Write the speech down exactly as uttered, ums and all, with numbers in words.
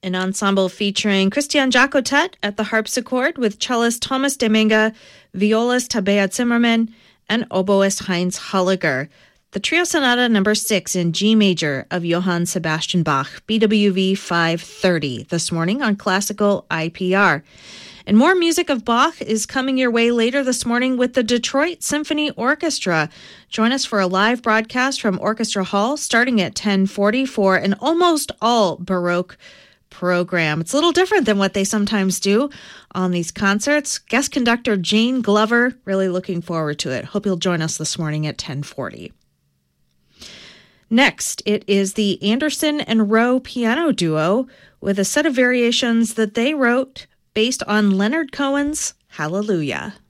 An ensemble featuring Christian Jacotet at the harpsichord with cellist Thomas Demenga, violist Tabea Zimmermann, and oboist Heinz Holliger. The Trio Sonata number six in G major of Johann Sebastian Bach, B W V five thirty, this morning on Classical I P R. And more music of Bach is coming your way later this morning with the Detroit Symphony Orchestra. Join us for a live broadcast from Orchestra Hall starting at ten forty for an almost all Baroque program. It's a little different than what they sometimes do on these concerts. Guest conductor Jane Glover, really looking forward to it. Hope you'll join us this morning at ten forty. Next, it is the Anderson and Rowe piano duo with a set of variations that they wrote based on Leonard Cohen's Hallelujah.